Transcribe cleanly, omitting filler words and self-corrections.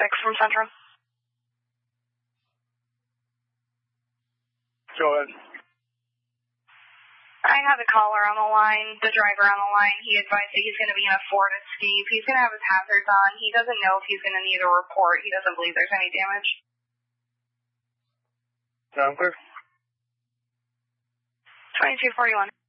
from Central. Go ahead. I have the caller on the line, the driver on the line. He advised that he's going to be in a Ford Escape. He's going to have his hazards on. He doesn't know if he's going to need a report. He doesn't believe there's any damage. Sound clear? 2241.